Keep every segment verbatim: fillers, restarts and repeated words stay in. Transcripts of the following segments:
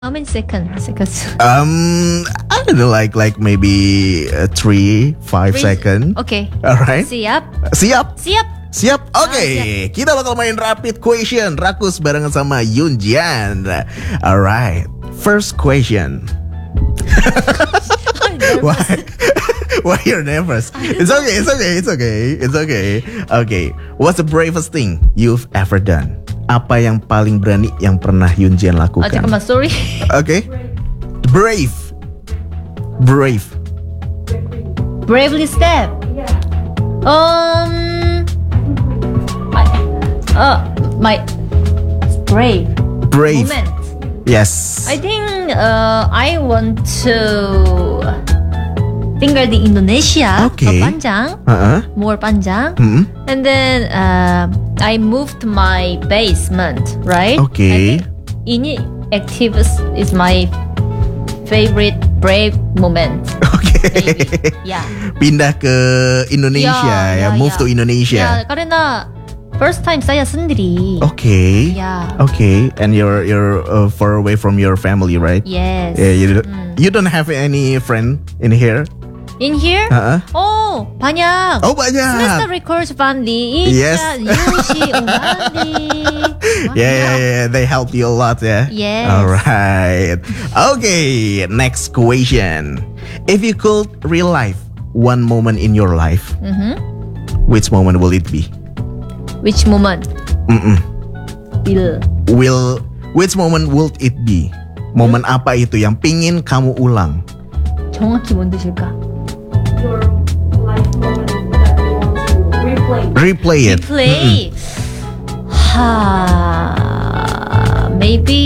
How many seconds? Seconds. Um, I don't know, like like maybe uh, three, five Three- second. Okay. Alright. Siap. Siap? Siap. Siap? Oke, Ah, kita bakal main rapid question Rakus barengan sama Yunjian. Alright, first question. Why? Why you're nervous? It's okay, it's okay, it's okay, it's okay. Okay, what's the bravest thing you've ever done? Apa yang paling berani yang pernah Yunjian 아, lakukan? 잠깐만, sorry. Okay, brave, brave. Bravely step. Um. My. Uh. My. Brave. Brave. Moment. Yes. I think. Uh. I want to. Tinggal di Indonesia. Okay. Panjang. Uh-uh. More panjang. Hmm. And then uh, I moved my basement, right? Okay. I think ini active is my favorite brave moment. Okay. Maybe. Yeah. Pindah ke Indonesia ya, Yeah, yeah, move yeah. to Indonesia. Ya, karena first time saya sendiri. Okay. Yeah. Okay, and you're you're uh, far away from your family, right? Yes. Yeah, you don't, Mm. you don't have any friend in here? In here? Uh-uh. Oh, banyak. Oh, banyak. Semester Records family. Yes. Yushi, Ungandi. Yeah, yeah, yeah, they help you a lot, yeah. Yes. All right. Okay, next question. If you could relive one moment in your life, Mhm. which moment will it be? Which moment? Mm-mm. Will. Will which moment will it be? Momen apa itu yang pingin kamu ulang? 정확히 뭔 뜻일까? Your life moment that you want to replay. Replay it. Play. Ha. Maybe.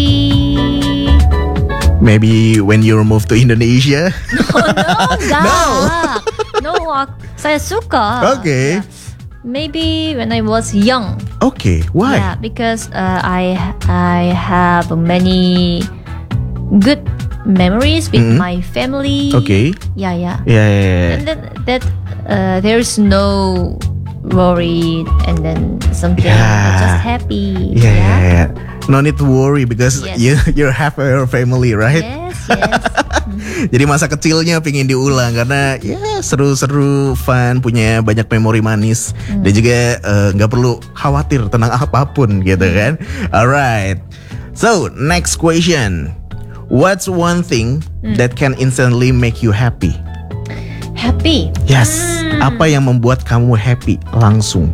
Maybe when you move to Indonesia. Oh no, enggak. No, ak- saya suka. Okay. Yeah. Maybe when I was young. Okay, why? Yeah, because uh, I I have many good memories with Mhm. my family. Okay. Yeah, yeah. Yeah, yeah, yeah. And then that uh, there's no worry, and then something Yeah. just happy. Yeah, yeah, yeah. No need to worry because Yes. you you have your family, right? Yes, yes. Jadi masa kecilnya pingin diulang karena ya seru-seru, fun, punya banyak memori manis dan juga eh, nggak perlu khawatir tentang apapun gitu kan. Alright. So next question. What's one thing that can instantly make you happy? Happy. Yes. Apa yang membuat kamu happy langsung?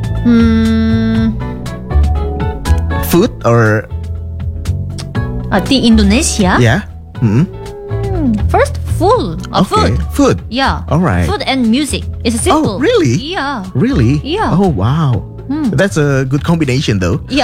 Hmm. Food or Uh, di Indonesia. yeah? Mm-mm. Hmm, First, food. Uh, Okay. Food. Food. Yeah. Alright. Food and music. It's simple. Oh, really? Yeah. Really? Yeah. Oh wow. That's a good combination though. Yeah.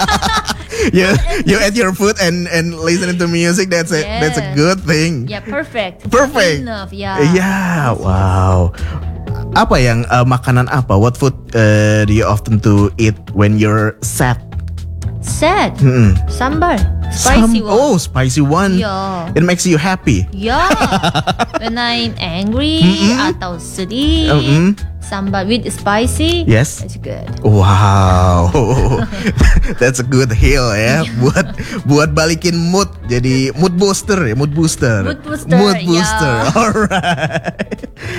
you you add your food and and listening to music. That's a that's a Yes. good thing. Yeah, perfect. Perfect. Enough. Yeah. Yeah. Wow. Apa yang uh, makanan apa? What food uh, do you often to eat when you're sad? Sad. Mm-mm. Sambar. Spicy Some- one. Oh, spicy one. Yeah. It makes you happy. Yeah. When I'm angry atau sedih, Mm-mm. sambar with spicy. Yes. It's good. Wow, that's a good heal ya. Buat buat balikin mood, jadi mood booster ya, mood booster. Mood booster, Mood ya. booster. Alright.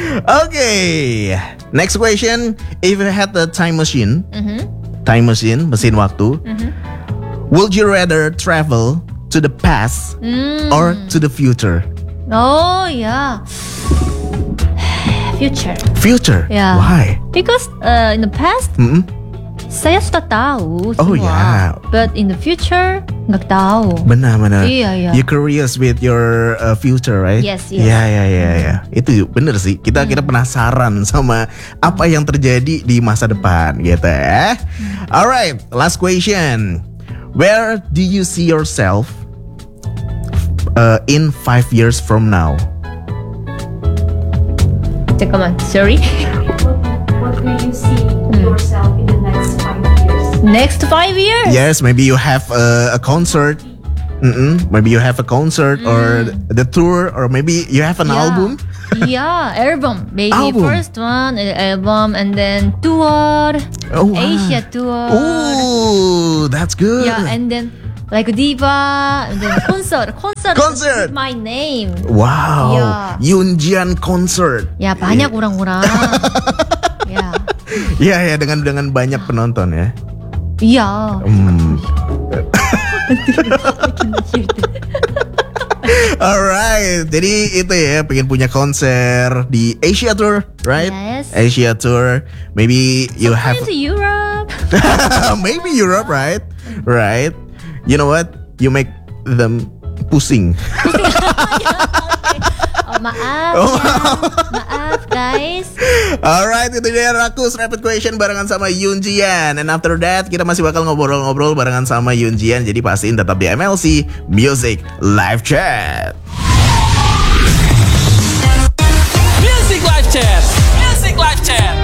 Okay. Next question. If you had a time machine, Mhm. time machine, mesin waktu, would you rather travel to the past Mm. or to the future? Oh yeah. Future. Future. Yeah. Why? Because uh, in the past Mm-mm. saya sudah tahu Oh, semua. yeah. But in the future nggak tahu. Benar, benar. Iya, iya. You're curious with your uh, future, right? Yes, yes. Iya, iya, iya, iya. Itu bener sih. Kita kita penasaran sama apa yang terjadi di masa depan, gitu ya. Alright, last question. Where do you see yourself uh, in five years from now? 잠깐만. Sorry. What, what do you see yourself in the next five years? Next five years. Yes, maybe you have a, a concert. Mm-mm. Maybe you have a concert or the tour, or maybe you have an Yeah. album. Yeah, album. Maybe Album. first one uh, album, and then tour, Oh, wow. Asia tour. Ooh, that's good. Yeah, and then like diva, and then concert, concert, Concert. is my name. Wow, Iya. Yoonjian concert. Ya banyak orang-orang. Ya, Iya ya, dengan dengan banyak penonton ya. iya. Hmm. Alright, jadi itu ya, pengen punya konser di Asia Tour, right? Yes. Asia Tour. Maybe you have, Going to Europe. maybe Europe, right? Right. You know what? You make them pusing. Oh, maaf, Oh. ya. Maaf guys. Alright, itu dia Rakus Rapid Question barengan sama Yoonjian. And after that, kita masih bakal ngobrol-ngobrol barengan sama Yoonjian. Jadi pastiin tetap di M L C Music Live Chat. Music Live Chat. Music Live Chat.